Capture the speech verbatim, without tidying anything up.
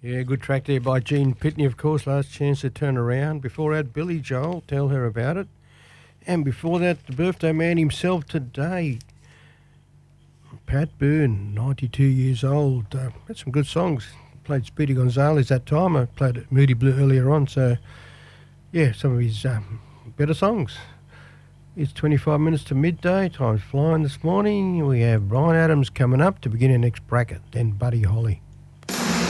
Yeah, good track there by Gene Pitney, of course, Last Chance to Turn Around. Before that, Billy Joel, Tell Her About It. And before that, the birthday man himself today, Pat Boone, ninety-two years old. Uh, had some good songs. Played Speedy Gonzales that time. I played Moody Blue earlier on. So, yeah, some of his um, better songs. It's twenty-five minutes to midday. Time's flying this morning. We have Ryan Adams coming up to begin our next bracket. Then Buddy Holly.